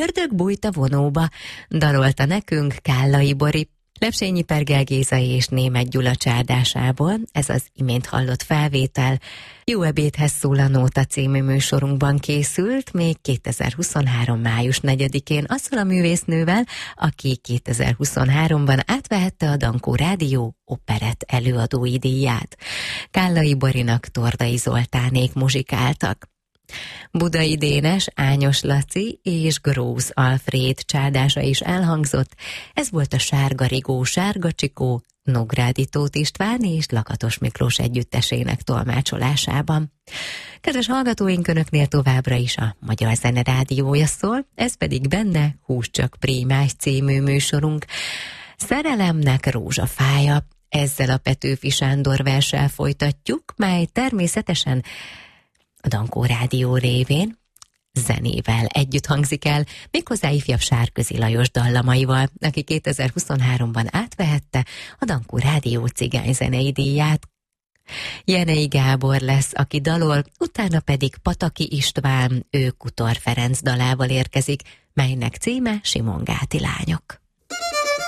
ördög bújt a vonóba, dalolta nekünk Kállai Bori. Lepsényi Pergel Géza és Németh Gyula csárdásából ez az imént hallott felvétel Jó ebédhez szól a Nóta című műsorunkban készült, még 2023. május 4-én azzal a művésznővel, aki 2023-ban átvehette a Dankó Rádió operett előadói díját. Kállai Borinak Tordai Zoltánék muzsikáltak. Budai Dénes, Ányos Laci és Grósz Alfréd csárdása is elhangzott. Ez volt a Sárga Rigó, Sárga Csikó, Nógrádi Tóth István és Lakatos Miklós együttesének tolmácsolásában. Kedves hallgatóink, önöknél továbbra is a Magyar Zene Rádiója szól, ez pedig benne Hús csak Prímás című műsorunk. Szerelemnek rózsafája. Ezzel a Petőfi Sándor verssel folytatjuk, mely természetesen a Dankó Rádió révén zenével együtt hangzik el, méghozzá ifjabb Sárközi Lajos dallamaival, aki 2023-ban átvehette a Dankó Rádió cigányzenei díját. Jenei Gábor lesz, aki dalol, utána pedig Pataki István, ő Kutor Ferenc dalával érkezik, melynek címe Simongáti lányok.